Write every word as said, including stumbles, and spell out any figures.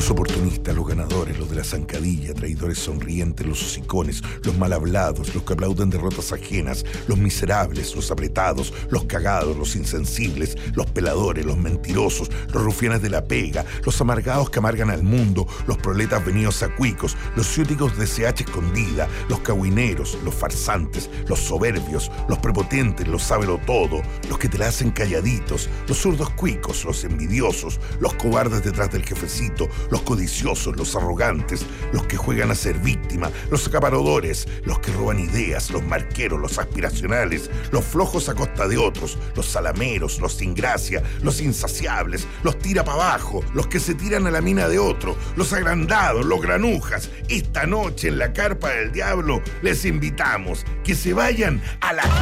Los oportunistas, los ganadores, los de la zancadilla, traidores sonrientes, los hocicones, los mal hablados, los que aplauden derrotas ajenas, los miserables, los apretados, los cagados, los insensibles, los peladores, los mentirosos, los rufianes de la pega, los amargados que amargan al mundo, los proletas venidos a cuicos, los ciúticos de C H escondida, los cagüineros, los farsantes, los soberbios, los prepotentes, los sábelo todo, los que te la hacen calladitos, los zurdos cuicos, los envidiosos, los cobardes detrás del jefecito, los codiciosos, los arrogantes, los que juegan a ser víctima, los acaparadores, los que roban ideas, los marqueros, los aspiracionales, los flojos a costa de otros, los salameros, los sin gracia, los insaciables, los tira para abajo, los que se tiran a la mina de otro, los agrandados, los granujas. Esta noche en la carpa del diablo les invitamos que se vayan a la